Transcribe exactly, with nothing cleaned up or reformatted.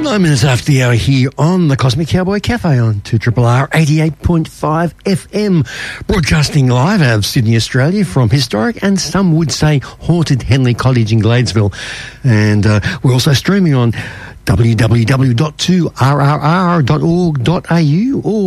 Nine minutes after the hour here on the Cosmic Cowboy Cafe on two R R R eighty-eight point five F M, broadcasting live out of Sydney, Australia from historic and some would say haunted Henley Cottage in Gladesville. And uh, we're also streaming on w w w dot two r r r dot org dot a u or